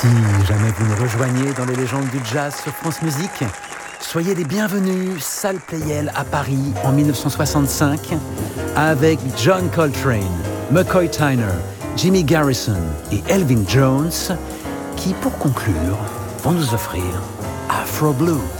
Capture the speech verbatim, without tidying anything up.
Si jamais vous nous rejoignez dans les légendes du jazz sur France Musique, soyez les bienvenus, salle Pleyel à Paris en mille neuf cent soixante-cinq, avec John Coltrane, McCoy Tyner, Jimmy Garrison et Elvin Jones, qui pour conclure vont nous offrir Afro Blue.